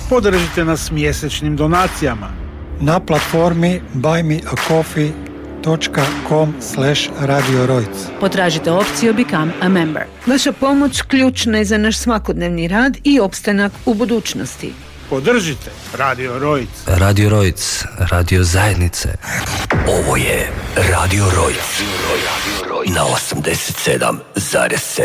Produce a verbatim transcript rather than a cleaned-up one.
Podržite nas mjesečnim donacijama na platformi buy me a coffee dot com slash radio rojc. Potražite opciju Become a Member. Vaša pomoć ključna je za naš svakodnevni rad i opstanak u budućnosti. Podržite Radio Rojc. Radio Rojc, radio zajednice. Ovo je Radio Rojc na osamdeset sedam zarez sedam.